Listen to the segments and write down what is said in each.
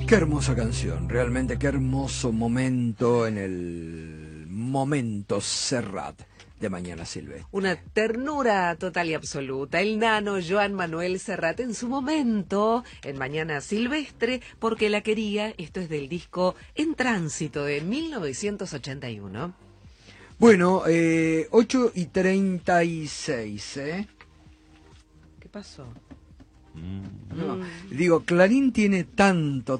Qué hermosa canción, realmente qué hermoso momento en el momento Serrat de Mañana Silvestre. Una ternura total y absoluta. El nano Joan Manuel Serrat en su momento, en Mañana Silvestre, porque la quería. Esto es del disco En Tránsito de 1981. Bueno, 8:36, ¿eh? ¿Qué pasó? No, digo, Clarín tiene tanto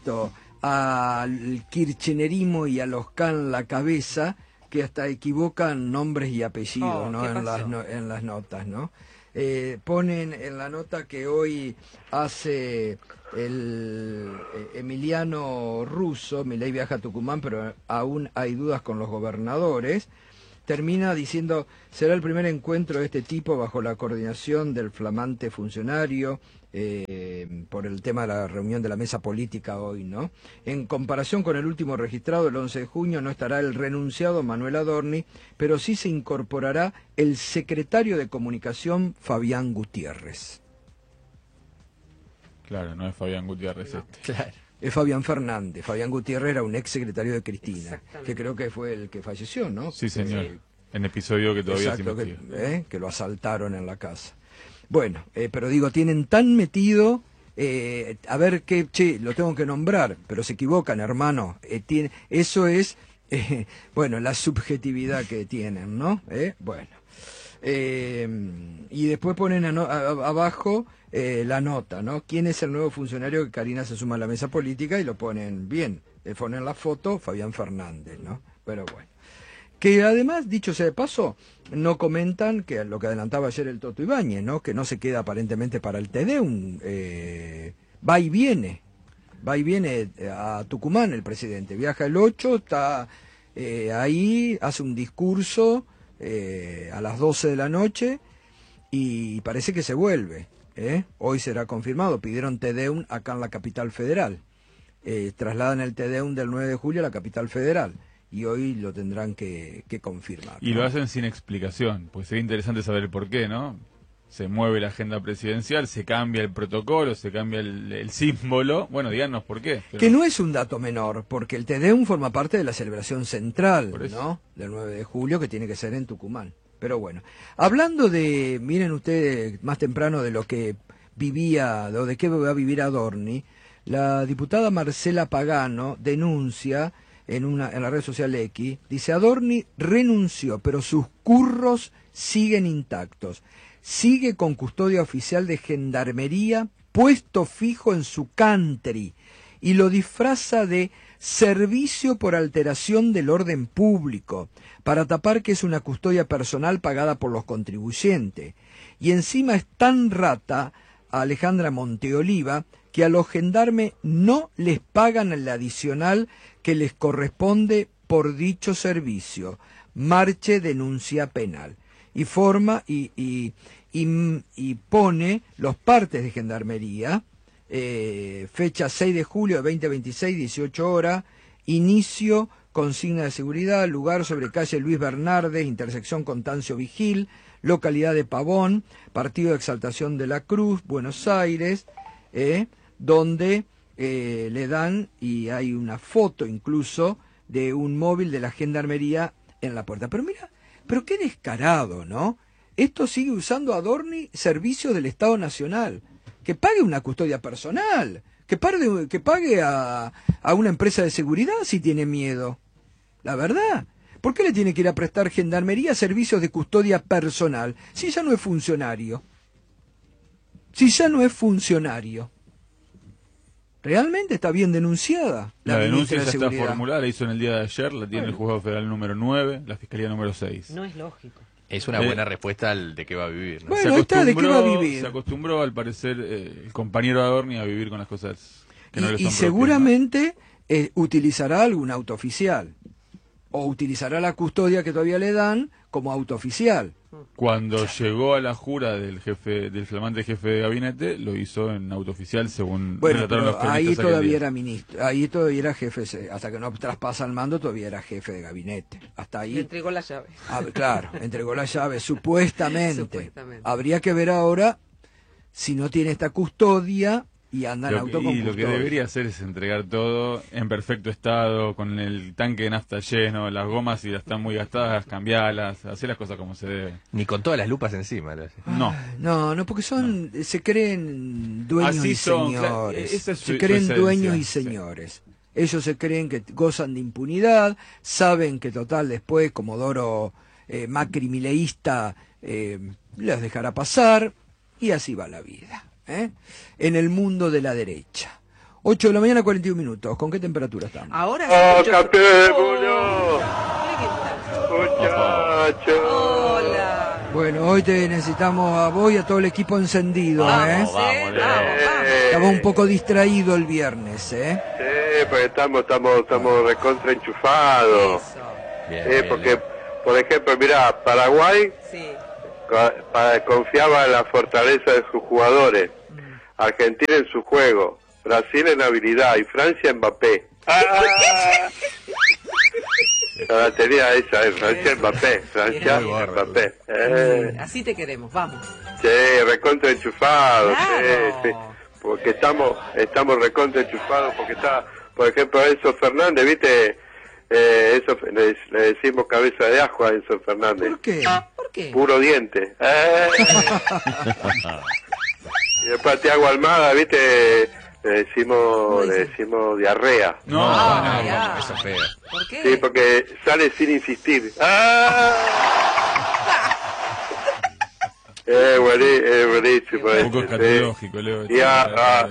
al kirchnerismo y a los K en la cabeza que hasta equivocan nombres y apellidos, ¿no? En las notas, ¿no? Ponen en la nota que hoy hace el Emiliano Russo, Milei viaja a Tucumán, pero aún hay dudas con los gobernadores. Termina diciendo, será el primer encuentro de este tipo bajo la coordinación del flamante funcionario, por el tema de la reunión de la mesa política hoy, ¿no? En comparación con el último registrado, el 11 de junio, no estará el renunciado Manuel Adorni, pero sí se incorporará el secretario de Comunicación, Fabián Gutiérrez. Claro, no es Fabián Gutiérrez Claro. Es Fabián Fernández. Fabián Gutiérrez era un ex secretario de Cristina, que creo que fue el que falleció, ¿no? Sí, señor. En episodio que todavía se investiga. Que lo asaltaron en la casa. Bueno, pero digo, tienen tan metido, a ver qué, lo tengo que nombrar, pero se equivocan, hermano. Eso es, bueno, la subjetividad que tienen, ¿no? Bueno. Y después ponen abajo la nota, ¿no? ¿Quién es el nuevo funcionario que Karina se suma a la mesa política? Y lo ponen bien, ponen la foto, Fabián Fernández, ¿no? Pero bueno. Que además, dicho sea de paso, no comentan que lo que adelantaba ayer el Toto Ibáñez, ¿no? Que no se queda aparentemente para el TDEUN, va y viene a Tucumán el presidente, viaja el 8, está ahí, hace un discurso a las 12 de la noche y parece que se vuelve. Hoy será confirmado, pidieron TDEUN acá en la capital federal, trasladan el TDEUN del 9 de julio a la capital federal y hoy lo tendrán que confirmar, ¿no? Y lo hacen sin explicación, pues sería interesante saber el porqué, ¿no? Se mueve la agenda presidencial, se cambia el protocolo, se cambia el símbolo. Bueno, díganos por qué. Pero... Que no es un dato menor, porque el TDEUN forma parte de la celebración central, ¿no? Del 9 de julio, que tiene que ser en Tucumán. Pero bueno, hablando de, miren ustedes más temprano de lo que vivía, o de qué va a vivir Adorni, la diputada Marcela Pagano denuncia en la red social X, dice: Adorni renunció, pero sus curros siguen intactos. Sigue con custodia oficial de gendarmería, puesto fijo en su country, y lo disfraza de servicio por alteración del orden público, para tapar que es una custodia personal pagada por los contribuyentes. Y encima es tan rata a Alejandra Monteoliva que a los gendarmes no les pagan el adicional que les corresponde por dicho servicio. Marche denuncia penal. Y forma y pone los partes de gendarmería, fecha 6 de julio de 2026, 18 horas, inicio, consigna de seguridad, lugar sobre calle Luis Bernardes, intersección Constancio Vigil, localidad de Pavón, partido de Exaltación de la Cruz, Buenos Aires, donde le dan, y hay una foto incluso, de un móvil de la gendarmería en la puerta. Pero mira, pero qué descarado, ¿no? Esto sigue usando Adorni servicios del Estado Nacional. Que pague una custodia personal, que pague a una empresa de seguridad si tiene miedo. La verdad. ¿Por qué le tiene que ir a prestar gendarmería servicios de custodia personal si ya no es funcionario? Realmente está bien denunciada la denuncia de ya seguridad. Está formulada, la hizo en el día de ayer, la tiene el juzgado federal número 9, la fiscalía número 6. No es lógico. Es una buena respuesta al de qué va a vivir, ¿no? Bueno, está de qué va a vivir. Se acostumbró, al parecer, el compañero Adorni a vivir con las cosas que no le son propias, seguramente, ¿no? Utilizará algún auto oficial. O utilizará la custodia que todavía le dan como auto oficial. Cuando llegó a la jura del flamante jefe de gabinete, lo hizo en auto oficial, según relataron los periodistas. Ahí todavía era ministro, ahí todavía era jefe, hasta que no traspasa el mando todavía era jefe de gabinete. Hasta ahí. Le entregó la llave. Claro, entregó la llave, supuestamente. Habría que ver ahora si no tiene esta custodia, y andan autocombustor. Y lo que debería hacer es entregar todo en perfecto estado, con el tanque de nafta lleno, las gomas si están muy gastadas, cambiarlas, hacer las cosas como se debe. Ni con todas las lupas encima. No. No, porque se creen dueños Así y son, señores. esa es Se su creen esencia, dueños y sí. señores. Ellos se creen que gozan de impunidad, saben que total después Comodoro Macri mileísta les dejará pasar, y así va la vida, en el mundo de la derecha. 8 de la mañana, 41 minutos. ¿Con qué temperatura estamos? Ahora ¡Oh, sí. Capémulo! Muchacho. Hola. Bueno, hoy te necesitamos a vos y a todo el equipo encendido, Vamos, vamos, vamos. Estaba un poco distraído el viernes, Sí, porque estamos recontra enchufados. Eso. Bien, Porque, por ejemplo, mirá, Paraguay Sí. confiaba en la fortaleza de sus jugadores, Argentina en su juego, Brasil en habilidad y Francia en Mbappé. La tenía esa, Francia Mbappé, Francia Bien. Mbappé. Así te queremos, vamos. Sí, recontra enchufados, Claro. sí, porque estamos recontra enchufados, porque está, por ejemplo, Enzo Fernández, ¿viste? Eso le decimos cabeza de ajo a Enzo Fernández. ¿Por qué? ¿Por qué? Puro diente. Y después a Thiago Almada, ¿viste? Le decimos diarrea. No, Ah, no, ya. no. Eso es feo. ¿Por qué? Sí, porque sale sin insistir. Buenísimo. Un poco ese, sí. escatológico, Leo. Y a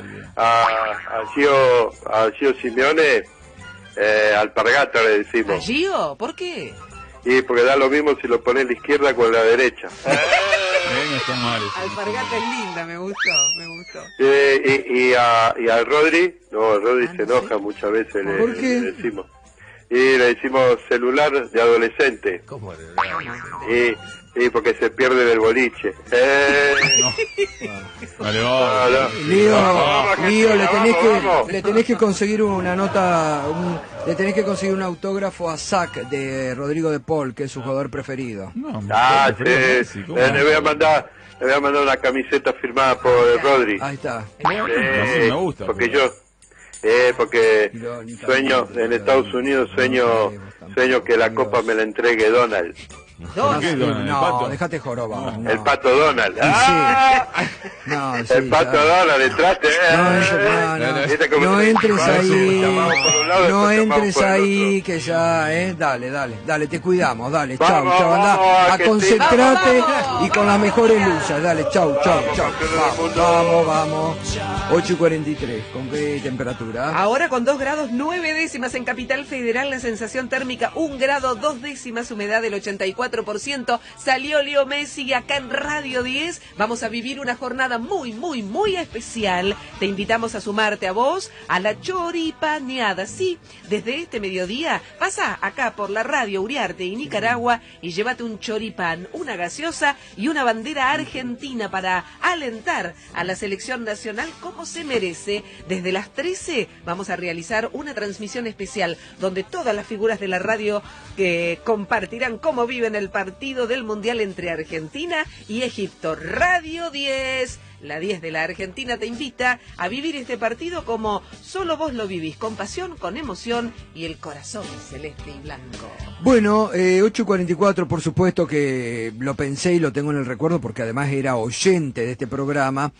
Gio Simeone, alpargata le ¿A decimos. Gio? ¿Por qué? Y porque da lo mismo si lo pones a la izquierda que a la derecha. No está mal eso. Alpargata es linda, me gustó. Y a Rodri, no, Rodri se no enoja sé. muchas veces, ¿Por qué? le decimos. Y le decimos celular de adolescente. ¿Cómo? Y porque se pierde del boliche. Vale, No, vamos. no. Lío, Vamos, Lío, vamos. le tenés que conseguir una nota, le tenés que conseguir un autógrafo a Zach de Rodrigo de Paul, que es su jugador preferido. No, Ah, Fred sí. Messi, ¿cómo Le voy a no? mandar una camiseta firmada por Rodri. Ahí está. Bueno, así me gusta. Porque porque Y lo- ni sueño también, en Estados Unidos, sueño que la copa me la entregue Donald. ¿Por qué, Donald? ¿El No, pato? dejate joroba. No. El pato Donald. Sí. ¡Ah! No, sí, El pato ya. Donald, entraste. ¿Viste cómo No te- entres ahí, llamamos por un lado, no después llamamos entres por el ahí, otro. que ya, dale, te cuidamos, dale, chau, Vamos, chau, vamos, andá, a Argentina. concentrate Vamos, y con las mejores luces, dale, chau, Vamos, campeón del mundo. vamos, 8:43, ¿con qué temperatura? Ahora con 2 grados 9 décimas en Capital Federal, la sensación térmica 1 grado 2 décimas, humedad del 84%. Salió Leo Messi acá en Radio 10. Vamos a vivir una jornada muy, muy, muy especial. Te invitamos a sumarte a vos a la choripaneada. Sí, desde este mediodía pasa acá por la radio Uriarte y Nicaragua y llévate un choripán, una gaseosa y una bandera argentina para alentar a la selección nacional como se merece. Desde las 13 vamos a realizar una transmisión especial donde todas las figuras de la radio que compartirán cómo viven el partido del Mundial entre Argentina y Egipto. Radio 10, la 10 de la Argentina te invita a vivir este partido como solo vos lo vivís, con pasión, con emoción y el corazón celeste y blanco. Bueno, 8:44, por supuesto que lo pensé y lo tengo en el recuerdo porque además era oyente de este programa.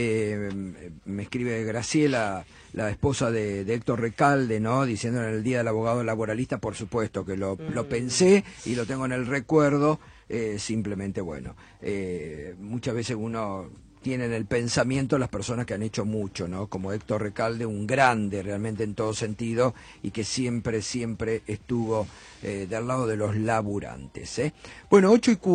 Me escribe Graciela, la esposa de Héctor Recalde, ¿no? Diciendo en el Día del Abogado Laboralista, por supuesto que lo pensé y lo tengo en el recuerdo. Simplemente, bueno, muchas veces uno tiene en el pensamiento las personas que han hecho mucho, ¿no? Como Héctor Recalde, un grande realmente en todo sentido y que siempre estuvo del lado de los laburantes, ¿eh? Bueno,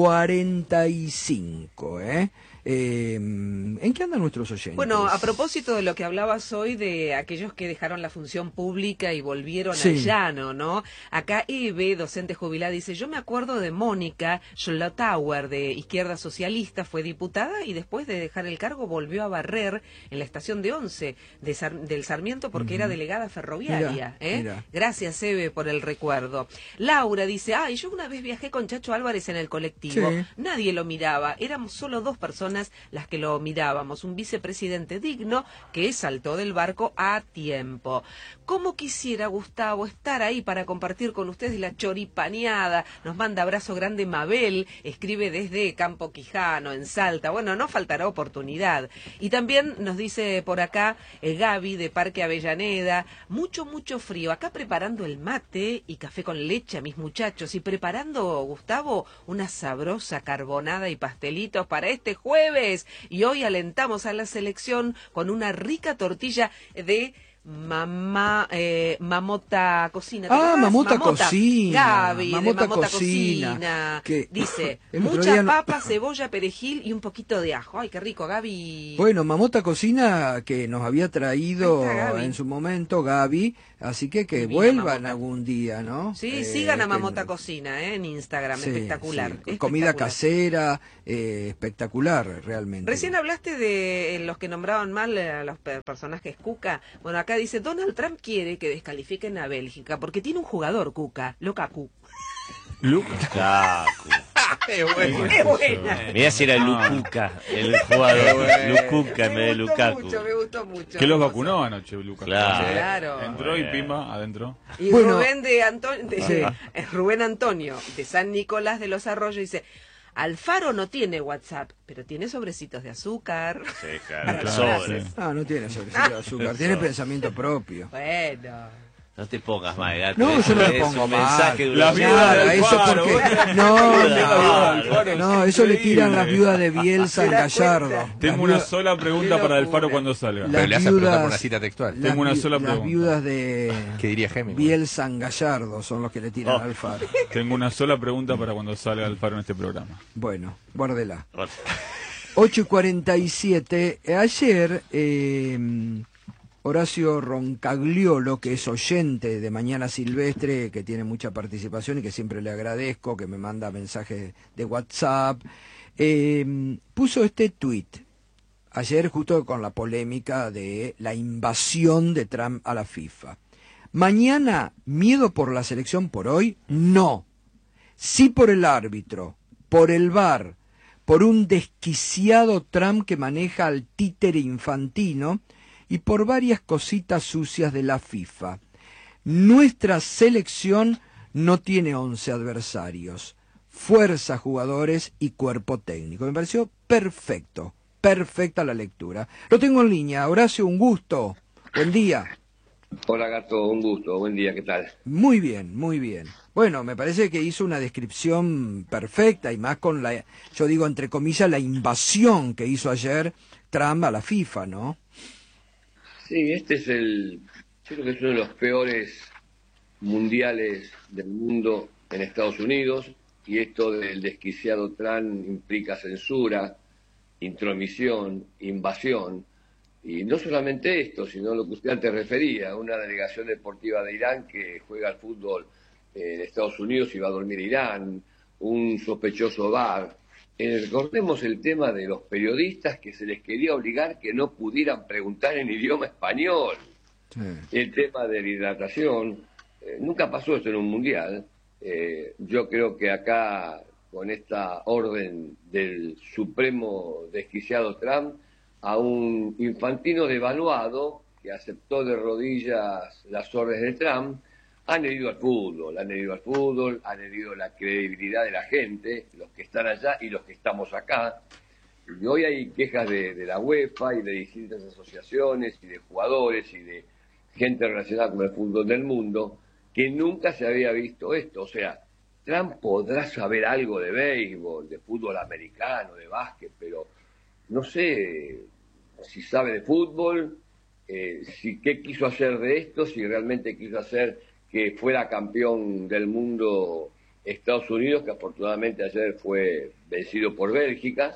8:45, ¿eh? ¿En qué andan nuestros oyentes? Bueno, a propósito de lo que hablabas hoy de aquellos que dejaron la función pública y volvieron Sí. al llano, ¿no? Acá Eve, docente jubilada, dice, yo me acuerdo de Mónica Schlotauer, de Izquierda Socialista, fue diputada y después de dejar el cargo volvió a barrer en la estación de 11 del Sarmiento porque era delegada ferroviaria. Mira. Gracias, Eve, por el recuerdo. Laura dice, yo una vez viajé con Chacho Álvarez en el colectivo, Sí. nadie lo miraba, éramos solo 2 personas personas las que lo mirábamos. Un vicepresidente digno que saltó del barco a tiempo. ¿Cómo quisiera, Gustavo, estar ahí para compartir con ustedes la choripaneada? Nos manda abrazo grande Mabel, escribe desde Campo Quijano, en Salta. Bueno, no faltará oportunidad. Y también nos dice por acá Gaby de Parque Avellaneda, mucho frío. Acá preparando el mate y café con leche a mis muchachos y preparando, Gustavo, una sabrosa carbonada y pastelitos para este jueves. Y hoy alentamos a la selección con una rica tortilla de Mamota Cocina. Mamota Cocina. Gaby, Mamota Cocina. Que dice, mucha papa, cebolla, perejil y un poquito de ajo. Ay, qué rico, Gaby. Bueno, Mamota Cocina que nos había traído en su momento Gaby, así que vuelvan Mamota algún día, ¿no? Sí, sigan a Mamota Cocina en Instagram, sí, espectacular, sí. espectacular. Comida casera, espectacular realmente. Recién hablaste de los que nombraban mal a los personajes Cuca. Bueno, acá dice, Donald Trump quiere que descalifiquen a Bélgica porque tiene un jugador, Cuca, Lukaku. Lukaku. Es buena. Mirá si era Lukuka, el jugador. Lukuka en vez de Lukaku. Me gustó mucho. Que los vacunó anoche, Lukaku. Claro. Entró y pimba adentro. Y bueno, Rubén Antonio, de San Nicolás de los Arroyos, dice, Alfaro no tiene WhatsApp, pero tiene sobrecitos de azúcar. Sí, claro. Sobre. No tiene sobrecitos de azúcar, tiene pensamiento propio. Bueno. No te pongas mal, gato. No, yo no me Es pongo un mal. mensaje La viuda del eso Alfaro, porque no, eso le tiran las viudas de Bielsa en Gallardo. Tengo una sola pregunta para Alfaro cuando salga. Pero le hace preguntar por una cita textual. Tengo una sola Las pregunta. viudas de ¿Qué diría Hemingway? Bielsa en Gallardo son los que le tiran al Alfaro. Tengo una sola pregunta para cuando salga Alfaro en este programa. Bueno, guárdela. 8:47. Ayer Horacio Roncagliolo, que es oyente de Mañana Silvestre, que tiene mucha participación y que siempre le agradezco, que me manda mensajes de WhatsApp, puso este tuit ayer justo con la polémica de la invasión de Trump a la FIFA. Mañana, miedo por la selección por hoy, no. Sí por el árbitro, por el VAR, por un desquiciado Trump que maneja al títere Infantino, y por varias cositas sucias de la FIFA. Nuestra selección no tiene 11 adversarios, fuerza, jugadores y cuerpo técnico. Me pareció perfecta la lectura. Lo tengo en línea. Horacio, un gusto. Buen día. Hola Gato, un gusto. Buen día, ¿qué tal? Muy bien, muy bien. Bueno, me parece que hizo una descripción perfecta y más con la, yo digo entre comillas, la invasión que hizo ayer Trump a la FIFA, ¿no? Sí, yo creo que es uno de los peores mundiales del mundo en Estados Unidos, y esto del desquiciado Trump implica censura, intromisión, invasión, y no solamente esto, sino lo que usted antes refería, una delegación deportiva de Irán que juega al fútbol en Estados Unidos y va a dormir a Irán, un sospechoso VAR. Recordemos el tema de los periodistas que se les quería obligar que no pudieran preguntar en idioma español. Sí. El tema de la hidratación. Nunca pasó esto en un mundial. Yo creo que acá, con esta orden del supremo desquiciado Trump, a un Infantino devaluado que aceptó de rodillas las órdenes de Trump, han herido al fútbol, han herido la credibilidad de la gente, los que están allá y los que estamos acá. Y hoy hay quejas de la UEFA y de distintas asociaciones y de jugadores y de gente relacionada con el fútbol del mundo, que nunca se había visto esto. O sea, Trump podrá saber algo de béisbol, de fútbol americano, de básquet, pero no sé si sabe de fútbol, qué quiso hacer de esto, si realmente quiso hacer que fuera campeón del mundo Estados Unidos, que afortunadamente ayer fue vencido por Bélgica.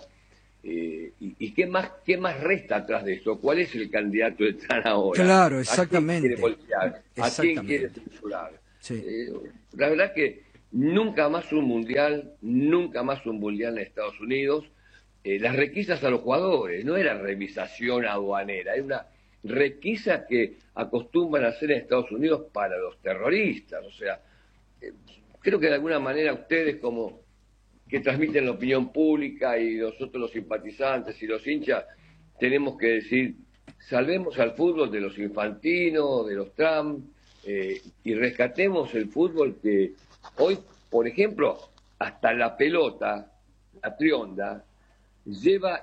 ¿Y qué más resta atrás de eso? ¿Cuál es el candidato de Trump ahora? Claro, exactamente. ¿A quién quiere voltear? ¿A quién quiere censurar? Sí. La verdad que nunca más un mundial en Estados Unidos. Las requisas a los jugadores no era revisación aduanera, era una requisa que acostumbran a hacer en Estados Unidos para los terroristas. O sea, creo que de alguna manera ustedes como que transmiten la opinión pública, y nosotros los simpatizantes y los hinchas tenemos que decir, salvemos al fútbol de los Infantino, de los Trump, y rescatemos el fútbol que hoy, por ejemplo, hasta la pelota, la trionda, lleva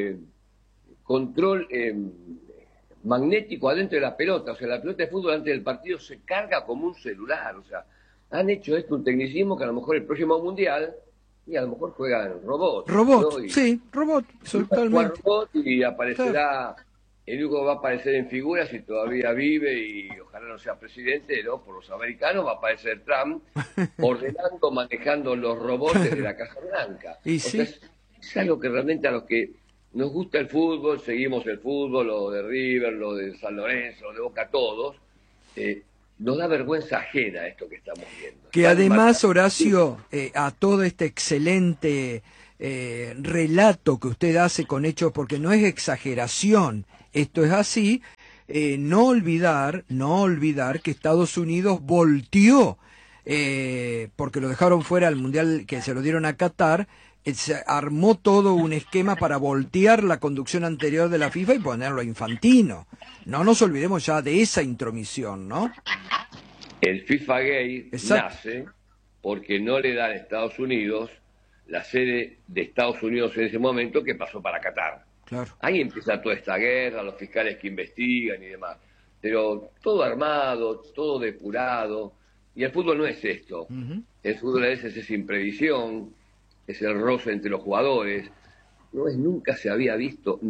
control magnético adentro de la pelota. O sea, la pelota de fútbol antes del partido se carga como un celular. O sea, han hecho esto un tecnicismo que a lo mejor el próximo mundial, y a lo mejor juegan robots. Robot, ¿no? sí, robot, totalmente. Robot, y aparecerá, el único que va a aparecer en figuras, si todavía vive y ojalá no sea presidente, ¿no? Por los americanos, va a aparecer Trump ordenando, manejando los robots de la Casa Blanca. Y sí. Es algo que realmente a los que nos gusta el fútbol, seguimos el fútbol, lo de River, lo de San Lorenzo, lo de Boca, todos, nos da vergüenza ajena esto que estamos viendo. Que además, Horacio, a todo este excelente relato que usted hace con hechos, porque no es exageración, esto es así, no olvidar que Estados Unidos volteó, porque lo dejaron fuera al Mundial que se lo dieron a Qatar, se armó todo un esquema para voltear la conducción anterior de la FIFA y ponerlo a Infantino. No nos olvidemos ya de esa intromisión, ¿no? El FIFA Gay nace porque no le dan a Estados Unidos la sede de Estados Unidos en ese momento, que pasó para Qatar. Claro. Ahí empieza toda esta guerra, los fiscales que investigan y demás. Pero todo armado, todo depurado. Y el fútbol no es esto. El fútbol a veces es imprevisión, es el roce entre los jugadores. Nunca se había visto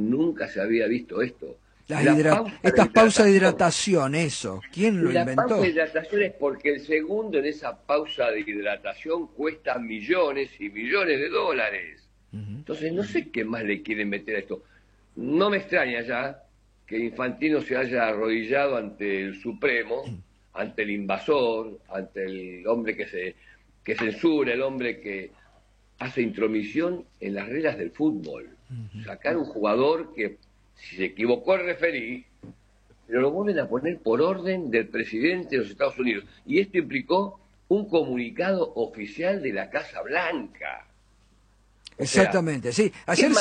esto. Estas pausas de hidratación, eso. ¿Quién lo inventó? La pausa de hidratación es porque el segundo en esa pausa de hidratación cuesta millones y millones de dólares. Entonces no sé qué más le quieren meter a esto. No me extraña ya que Infantino se haya arrodillado ante el Supremo, ante el invasor, ante el hombre que censura, el hombre que hace intromisión en las reglas del fútbol. Sacar un jugador que, si se equivocó el referí, pero lo vuelven a poner por orden del presidente de los Estados Unidos. Y esto implicó un comunicado oficial de la Casa Blanca. Exactamente, sí. Ayer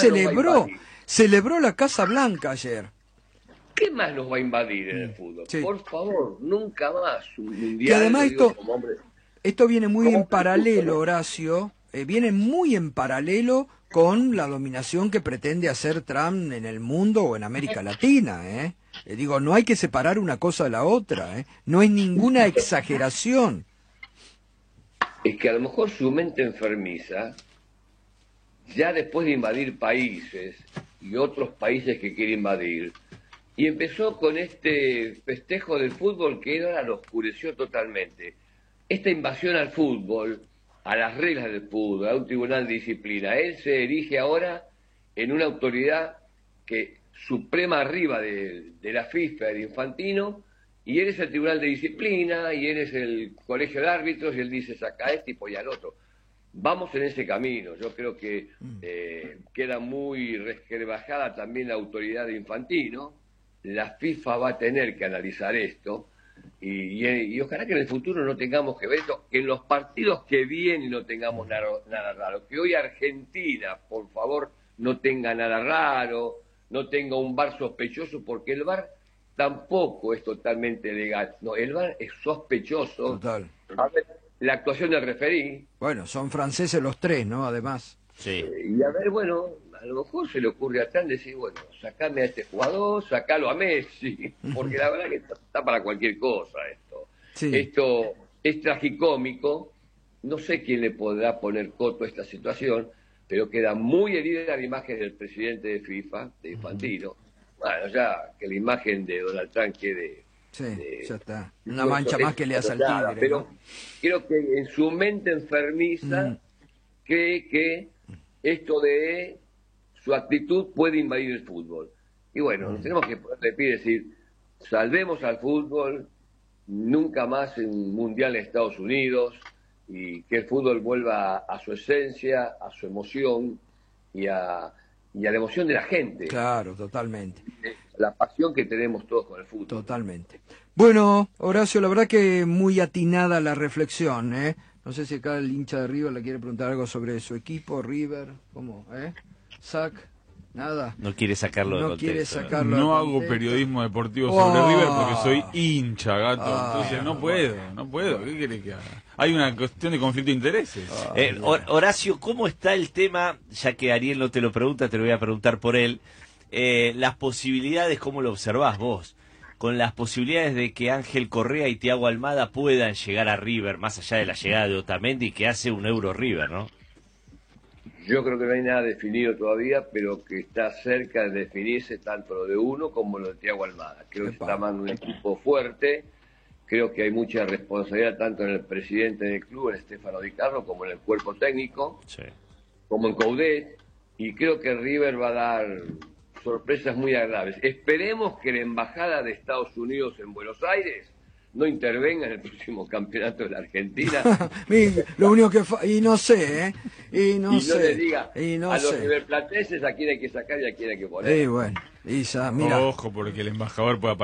celebró la Casa Blanca ayer. ¿Qué más nos va a invadir en el fútbol? Sí. Por favor, nunca más un mundial. Y además esto viene muy en hombre, paralelo, Horacio, viene muy en paralelo con la dominación que pretende hacer Trump en el mundo o en América Latina, ¿eh? Digo, no hay que separar una cosa de la otra, ¿eh? No es ninguna exageración. Es que a lo mejor su mente enfermiza, ya después de invadir países y otros países que quiere invadir, y empezó con este festejo del fútbol que ahora lo oscureció totalmente. Esta invasión al fútbol, a las reglas del fútbol, a un tribunal de disciplina. Él se erige ahora en una autoridad que suprema arriba de la FIFA, del Infantino, y él es el tribunal de disciplina, y él es el colegio de árbitros, y él dice saca a este y pone al otro. Vamos en ese camino. Yo creo que queda muy resquebrajada también la autoridad de Infantino. La FIFA va a tener que analizar esto, y ojalá que en el futuro no tengamos que ver esto, que en los partidos que vienen no tengamos nada raro, que hoy Argentina, por favor, no tenga nada raro, no tenga un VAR sospechoso, porque el VAR tampoco es totalmente legal. No, el VAR es sospechoso. Total. A ver, la actuación del referí. Bueno, son franceses los tres, ¿no? Además. Sí. Y a ver, bueno, a lo mejor se le ocurre a Trump decir, bueno, sacame a este jugador, sacalo a Messi, porque la verdad que está para cualquier cosa esto. Sí. Esto es tragicómico, no sé quién le podrá poner coto a esta situación, pero queda muy herida la imagen del presidente de FIFA, de Infantino. Bueno, ya que la imagen de Donald Trump quede... Sí, ya está. Una mancha más que le hace al tigre, pero ¿no? creo que en su mente enfermiza cree que esto de su actitud puede invadir el fútbol. Y bueno, nos tenemos que poner de pie y decir, salvemos al fútbol, nunca más en Mundial en Estados Unidos, y que el fútbol vuelva a su esencia, a su emoción y a la emoción de la gente. Claro, totalmente. La pasión que tenemos todos con el fútbol. Totalmente. Bueno, Horacio, la verdad que muy atinada la reflexión, ¿eh? No sé si acá el hincha de River le quiere preguntar algo sobre su equipo, River, ¿cómo? ¿Sac? Nada. No quiere sacarlo de No contexto. quiere sacarlo No de hago contexto. periodismo deportivo Oh. sobre River porque soy hincha, gato. Ah, Entonces no puedo. ¿Qué querés que haga? Hay una cuestión de conflicto de intereses. Horacio, ¿cómo está el tema? Ya que Ariel no te lo pregunta, te lo voy a preguntar por él. Las posibilidades, ¿cómo lo observás vos? Con las posibilidades de que Ángel Correa y Thiago Almada puedan llegar a River, más allá de la llegada de Otamendi, que hace un Euro River, ¿no? Yo creo que no hay nada definido todavía, pero que está cerca de definirse tanto lo de uno como lo de Thiago Almada. Creo que se está armando un equipo fuerte, creo que hay mucha responsabilidad tanto en el presidente del club, en Stefano Di Carlo, como en el cuerpo técnico, Sí. como en Coudet, y creo que River va a dar sorpresas muy agradables. Esperemos que la Embajada de Estados Unidos en Buenos Aires no intervenga en el próximo campeonato de la Argentina Lo único que y no sé, y no y no sé, le diga y no a los sé. riverplatenses a quién hay que sacar y a quién hay que poner. Bueno, Isa, mira. Ojo, porque el embajador puede